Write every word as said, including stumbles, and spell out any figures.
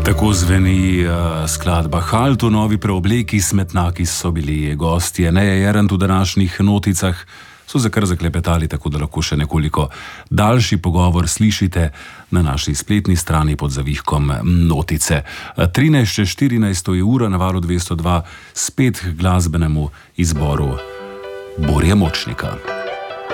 Tako zveni uh, skladba Halt v novi preobleki. Smetnaki so bili gostje Neje Jerant v današnjih noticah. So se kar zaklepetali, tako da lahko še nekoliko daljši pogovor slišite na naši spletni strani pod zavihkom Notice. trinajst čez štirinajst je ura, na valu dvesto dva spet k glasbenemu izboru Borje Močnika.